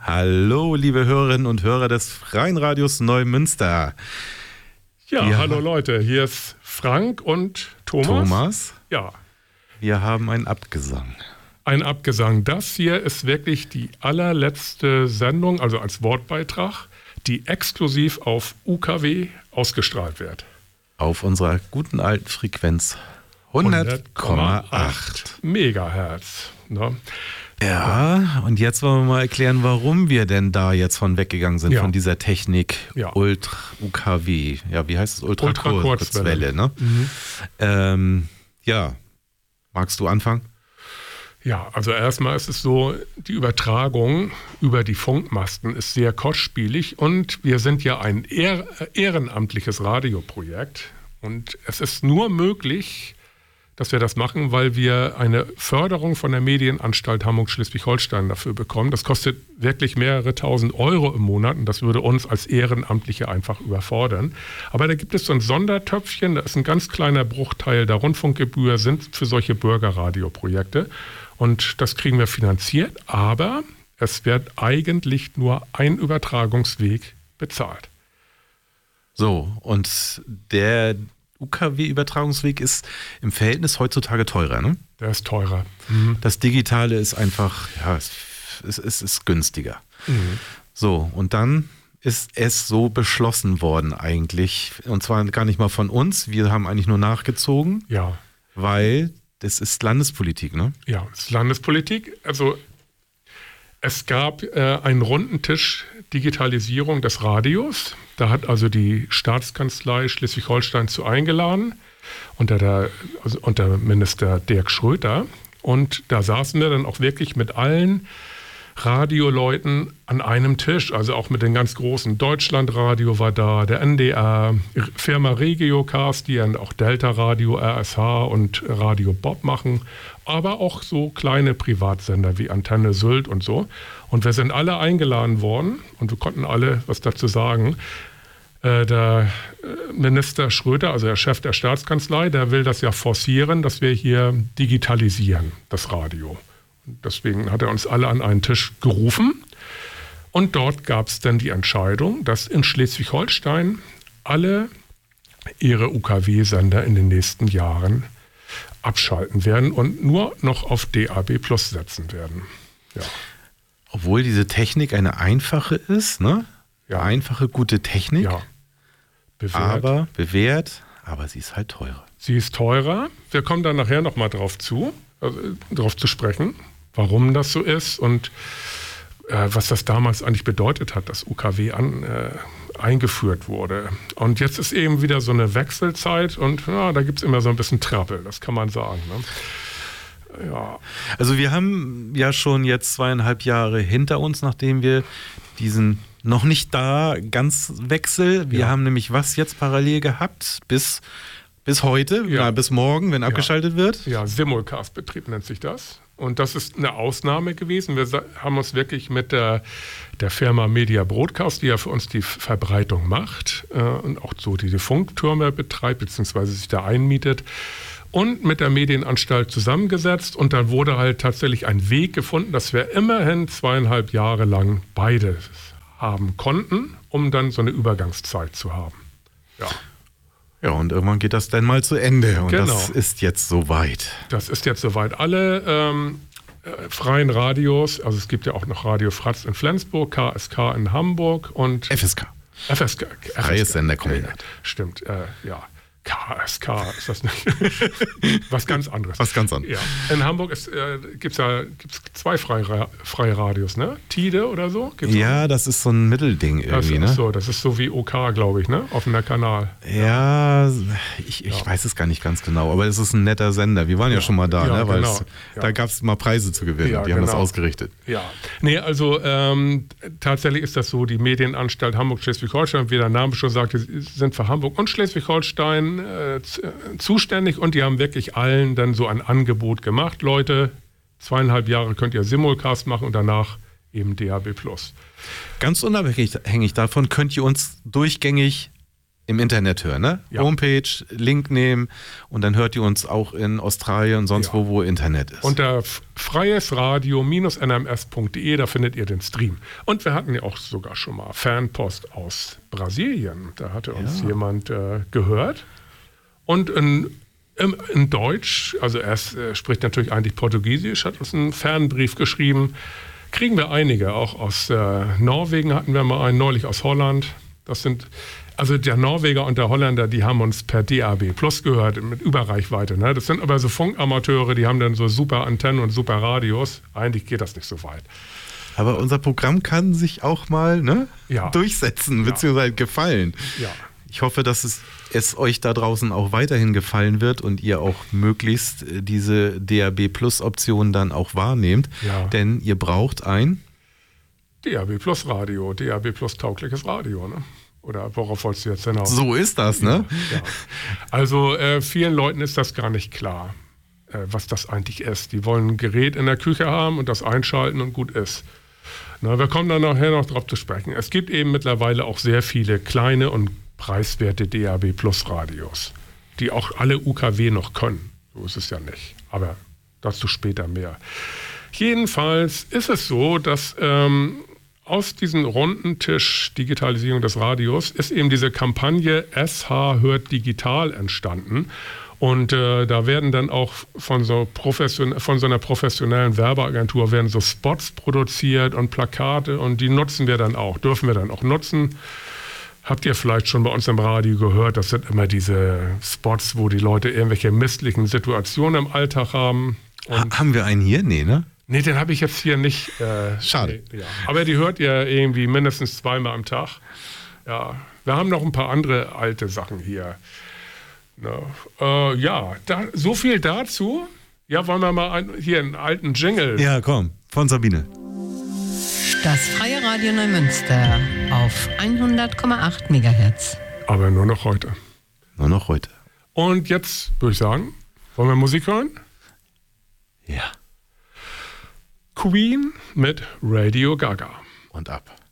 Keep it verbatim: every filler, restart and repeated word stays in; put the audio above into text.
Hallo, liebe Hörerinnen und Hörer des Freien Radios Neumünster. Ja, Wir hallo Leute, hier ist Frank und Thomas. Thomas, ja, wir haben einen Abgesang. Ein Abgesang. Das hier ist wirklich die allerletzte Sendung, also als Wortbeitrag, die exklusiv auf U K W ausgestrahlt wird. Auf unserer guten alten Frequenz hundert Komma acht Megahertz. Ne? Ja, und jetzt wollen wir mal erklären, warum wir denn da jetzt von weggegangen sind, ja. von dieser Technik ja. Ultra U K W. Ja, wie heißt es? Ultrakurzwelle. Ultrakurzwelle, ne? Mhm. Ähm, ja, magst du anfangen? Ja, also erstmal ist es so, die Übertragung über die Funkmasten ist sehr kostspielig und wir sind ja ein ehr- ehrenamtliches Radioprojekt und es ist nur möglich, dass wir das machen, weil wir eine Förderung von der Medienanstalt Hamburg-Schleswig-Holstein dafür bekommen. Das kostet wirklich mehrere tausend Euro im Monat und das würde uns als Ehrenamtliche einfach überfordern. Aber da gibt es so ein Sondertöpfchen, da ist ein ganz kleiner Bruchteil der Rundfunkgebühr, sind für solche Bürgerradioprojekte. Und das kriegen wir finanziert, aber es wird eigentlich nur ein Übertragungsweg bezahlt. So, und der U K W-Übertragungsweg ist im Verhältnis heutzutage teurer, ne? Der ist teurer. Mhm. Das Digitale ist einfach, ja, es, es, es ist günstiger. Mhm. So, und dann ist es so beschlossen worden eigentlich, und zwar gar nicht mal von uns, wir haben eigentlich nur nachgezogen, ja. weil das ist Landespolitik, ne? Ja, es ist Landespolitik. Also es gab äh, einen runden Tisch Digitalisierung des Radios. Da hat also die Staatskanzlei Schleswig-Holstein zu eingeladen, unter, der, also unter Minister Dirk Schröter. Und da saßen wir dann auch wirklich mit allen Radioleuten an einem Tisch, also auch mit den ganz großen. Deutschlandradio war da, der N D R, Firma Regiocast, die ja auch Delta Radio, R S H und Radio Bob machen, aber auch so kleine Privatsender wie Antenne Sylt und so. Und wir sind alle eingeladen worden und wir konnten alle was dazu sagen. Äh, der Minister Schröter, also der Chef der Staatskanzlei, der will das ja forcieren, dass wir hier digitalisieren, das Radio. Deswegen hat er uns alle an einen Tisch gerufen und dort gab es dann die Entscheidung, dass in Schleswig-Holstein alle ihre U K W-Sender in den nächsten Jahren abschalten werden und nur noch auf D A B Plus setzen werden. Ja. Obwohl diese Technik eine einfache ist, ne? Ja. Einfache, gute Technik, ja. bewährt. aber bewährt, aber sie ist halt teurer. Sie ist teurer. Wir kommen dann nachher nochmal drauf zu, also, drauf zu sprechen, warum das so ist und äh, was das damals eigentlich bedeutet hat, dass U K W an, äh, eingeführt wurde. Und jetzt ist eben wieder so eine Wechselzeit und ja, da gibt es immer so ein bisschen Trappel, das kann man sagen. Ne? Ja. Also wir haben ja schon jetzt zweieinhalb Jahre hinter uns, nachdem wir diesen noch nicht da ganz Wechsel, wir ja. haben nämlich was jetzt parallel gehabt bis Bis heute, ja. Ja, bis morgen, wenn abgeschaltet ja. wird? Ja, Simulcast-Betrieb nennt sich das. Und das ist eine Ausnahme gewesen. Wir haben uns wirklich mit der, der Firma Media Broadcast, die ja für uns die Verbreitung macht äh, und auch so diese Funktürme betreibt, beziehungsweise sich da einmietet, und mit der Medienanstalt zusammengesetzt. Und dann wurde halt tatsächlich ein Weg gefunden, dass wir immerhin zweieinhalb Jahre lang beide haben konnten, um dann so eine Übergangszeit zu haben. Ja. Ja, und irgendwann geht das dann mal zu Ende und genau. das ist jetzt soweit. Das ist jetzt soweit. Alle ähm, äh, freien Radios, also es gibt ja auch noch Radio Fratz in Flensburg, K S K in Hamburg und F S K. F S K. Freies Senderkombinat. Stimmt, äh, ja. K S K ist das nicht. Was ganz anderes. Was ganz anderes. Ja. In Hamburg äh, gibt es ja gibt's zwei freie, freie Radios, ne? Tide oder so? Gibt's ja, auch? Das ist so ein Mittelding irgendwie, das ist ne? So, das ist so wie O K, glaube ich, ne? Offener Kanal. Ja, ich, ich ja. weiß es gar nicht ganz genau, aber es ist ein netter Sender. Wir waren ja, ja schon mal da, ja, ne? Weil genau. es, ja. da gab es mal Preise zu gewinnen. Ja, die haben genau. das ausgerichtet. Ja, nee, also ähm, tatsächlich ist das so, die Medienanstalt Hamburg-Schleswig-Holstein, wie der Name schon sagte, sind für Hamburg und Schleswig-Holstein äh, zuständig und die haben wirklich allen dann so ein Angebot gemacht. Leute, zweieinhalb Jahre könnt ihr Simulcast machen und danach eben D A B Plus. Ganz unabhängig davon könnt ihr uns durchgängig im Internet hören, ne? Ja. Homepage, Link nehmen und dann hört ihr uns auch in Australien und sonst Ja. wo, wo Internet ist. Unter freiesradio Bindestrich n m s punkt d e, da findet ihr den Stream. Und wir hatten ja auch sogar schon mal Fanpost aus Brasilien. Da hatte uns Ja. jemand äh, gehört. Und in, in, in Deutsch, also er ist, äh, spricht natürlich eigentlich Portugiesisch, hat uns einen Fernbrief geschrieben. Kriegen wir einige, auch aus äh, Norwegen hatten wir mal einen, neulich aus Holland. Das sind... Also der Norweger und der Holländer, die haben uns per D A B Plus gehört, mit Überreichweite. Ne? Das sind aber so Funkamateure, die haben dann so super Antennen und super Radios. Eigentlich geht das nicht so weit. Aber unser Programm kann sich auch mal ne, Ja. durchsetzen, Ja. beziehungsweise gefallen. Ja. Ich hoffe, dass es, es euch da draußen auch weiterhin gefallen wird und ihr auch möglichst äh, diese D A B Plus Option dann auch wahrnehmt. Ja. Denn ihr braucht ein... D A B Plus Radio, D A B Plus taugliches Radio, ne? Oder worauf wolltest du jetzt hinaus? So ist das, ne? Ja. Also äh, vielen Leuten ist das gar nicht klar, äh, was das eigentlich ist. Die wollen ein Gerät in der Küche haben und das einschalten und gut ist. Na, wir kommen dann nachher noch drauf zu sprechen. Es gibt eben mittlerweile auch sehr viele kleine und preiswerte D A B Plus Radios, die auch alle U K W noch können. So ist es ja nicht. Aber dazu später mehr. Jedenfalls ist es so, dass ähm, aus diesem runden Tisch Digitalisierung des Radios ist eben diese Kampagne S H hört digital entstanden. Und äh, da werden dann auch von so, profession- von so einer professionellen Werbeagentur werden so Spots produziert und Plakate und die nutzen wir dann auch, dürfen wir dann auch nutzen. Habt ihr vielleicht schon bei uns im Radio gehört, das sind immer diese Spots, wo die Leute irgendwelche misslichen Situationen im Alltag haben. Ha haben wir einen hier? Nee, ne? Nee, den habe ich jetzt hier nicht. Äh, Schade. Nee, ja. Aber die hört ihr irgendwie mindestens zweimal am Tag. Ja, wir haben noch ein paar andere alte Sachen hier. Na, äh, ja, da, so viel dazu. Ja, wollen wir mal ein, hier einen alten Jingle. Ja, komm, von Sabine. Das Freie Radio Neumünster auf hundert Komma acht Megahertz. Aber nur noch heute. Nur noch heute. Und jetzt würde ich sagen, wollen wir Musik hören? Ja. Queen mit Radio Gaga. Und ab.